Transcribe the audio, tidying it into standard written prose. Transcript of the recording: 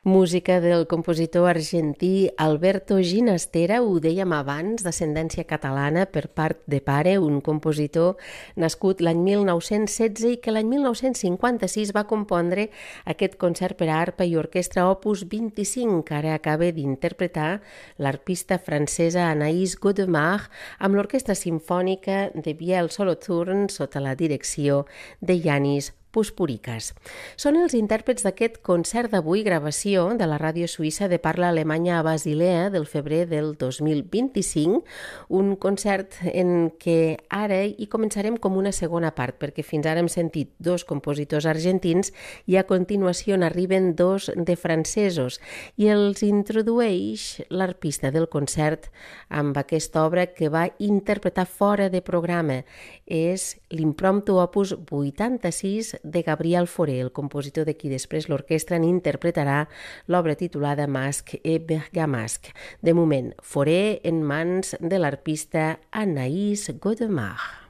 Música del compositor argentí Alberto Ginastera, ho dèiem abans, d'ascendència catalana per part de pare, un compositor nascut l'any 1916 i que l'any 1956 va compondre aquest concert per a arpa i orquestra opus 25, que ara acaba d'interpretar l'arpista francesa Anaïs Godemar amb l'Orquestra Simfònica de Vielle-Solothurn sota la direcció de Yanis Puspurikas. Són els intèrprets d'aquest concert d'avui, gravació de la ràdio suïssa de parla alemanya a Basilea del febrer del 2025, un concert en què ara hi començarem com una segona part, perquè fins ara hem sentit dos compositors argentins i a continuació n'arriben dos de francesos i els introdueix l'arpista del concert amb aquesta obra que va interpretar fora de programa. És l'impromptu opus 86 de Gabriel Fauré, el compositor de qui després l'orquestra n'interpretarà l'obra titulada Masque et Bergamasque. De moment, Fauré en mans de l'arpista Anaïs Godemar.